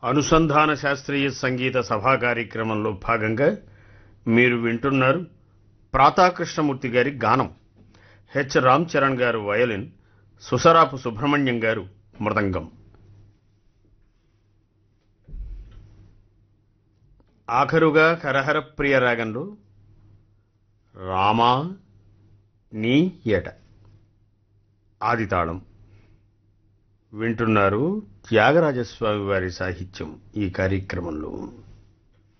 అనుసంధాన శాస్త్రీయ సంగీత సభా కార్యక్రమంలో భాగంగా మీరు వింటున్నారు ప్రాతాకృష్ణమూర్తి గారి గానం. హెచ్ రామ్ చరణ్ గారు వయలిన్, సుసరాపు సుబ్రహ్మణ్యం గారు మృదంగం. ఆఖరుగా హరహర ప్రియ రాగంలో రామా నీ ఎట ఆదితాళం వింటున్నారు. త్యాగరాజస్వామి వారి సాహిత్యం ఈ కార్యక్రమంలో.